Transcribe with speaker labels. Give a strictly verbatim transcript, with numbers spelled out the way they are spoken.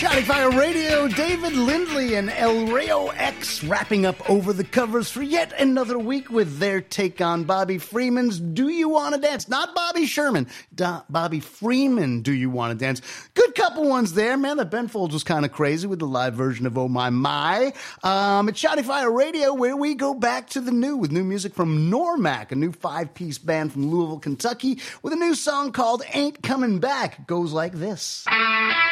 Speaker 1: Shouting Fire Radio, David Lindley and El Rayo X wrapping up Over the Covers for yet another week with their take on Bobby Freeman's Do You Want to Dance? Not Bobby Sherman, Do- Bobby Freeman, Do You Want to Dance? Good couple ones there, man. That Ben Folds was kind of crazy with the live version of Oh My My. Um, it's Shouting Fire Radio, where we go back to the new with new music from Normac, a new five-piece band from Louisville, Kentucky, with a new song called Ain't Coming Back. It goes like this.